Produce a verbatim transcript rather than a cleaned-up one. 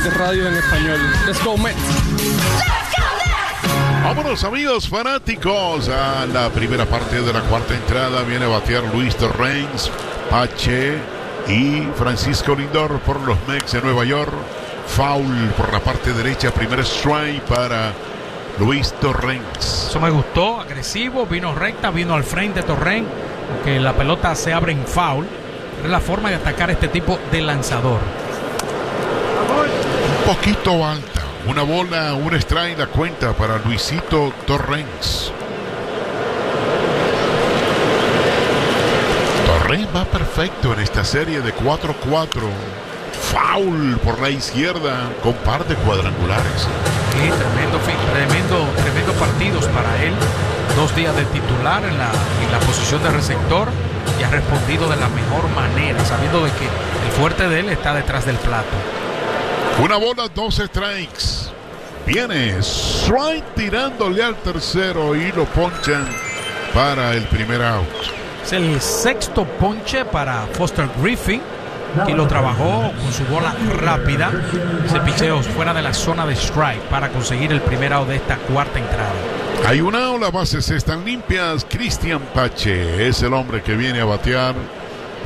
de radio en español. Let's go, Mets. Vámonos, amigos fanáticos, a la primera parte de la cuarta entrada. Viene a batear Luis Torrens, Pache y Francisco Lindor por los Mets de Nueva York. Foul por la parte derecha, primer strike para Luis Torrens. Eso me gustó, agresivo, vino recta, vino al frente Torrens, aunque la pelota se abre en foul. Es la forma de atacar a este tipo de lanzador. Un poquito alta, una bola, un strike, la cuenta para Luisito Torrens. Torrens va perfecto en esta serie de cuatro cuatro. Foul por la izquierda con par de cuadrangulares. Sí, tremendo, tremendo, tremendo partidos para él. Dos días de titular en la, en la posición de receptor y ha respondido de la mejor manera, sabiendo de que el fuerte de él está detrás del plato. Una bola, dos strikes. Viene strike tirándole al tercero y lo ponchan para el primer out. Es el sexto ponche para Foster Griffin, que lo trabajó con su bola rápida. Ese picheo fuera de la zona de strike para conseguir el primer out de esta cuarta entrada. Hay una out, las bases están limpias. Cristian Pache es el hombre que viene a batear